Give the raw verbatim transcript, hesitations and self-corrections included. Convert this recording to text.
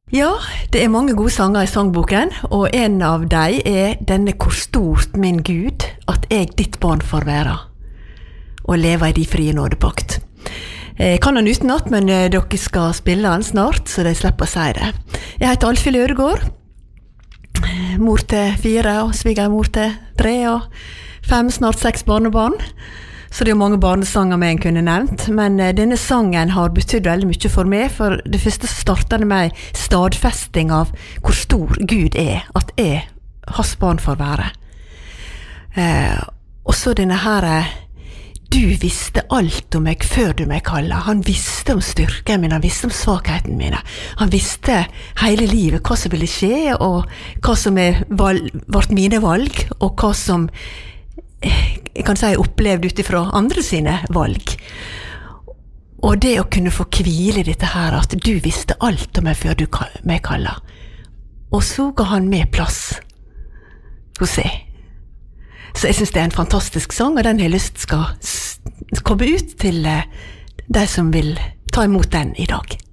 Ja, det er mange gode sanger i sangboken, og en av dem er denne «Hvor stort, min Gud, at jeg ditt barn får være, og leve i de frie nådepakt». Jeg kan den utenat, men dere skal spille den snart, så de slipper å si det. Jeg heter Alfhild Ødegård, mor til fire, og svigermor til tre, og fem, snart seks barnebarn. Så det er jo mange barnesanger med en kunne nevnt, men denne sangen har betydd veldig mye for meg, for det første så startet det med stadfesting av hvor stor Gud er, at jeg, hans barn, får være. Eh, og så denne her, du visste alt om meg før du meg kaller. Han visste om styrken min, han visste om svakheten mine. Han visste hele livet, hva som ville skje, og hva som er valg, vart mine valg, og hva som jeg kan si opplevd utifra andre sine valg. Og det å kunne få hvile i dette her, at du visste alt om meg før du meg kaller. Og så ga han med plass hos seg. Så jeg synes det er en fantastisk sang, og den har jeg lyst skal komme ut til de som vil ta imot den i dag.